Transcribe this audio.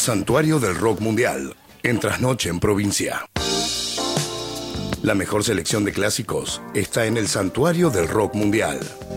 Santuario del Rock Mundial, en Trasnoche en Provincia. La mejor selección de clásicos está en el Santuario del Rock Mundial.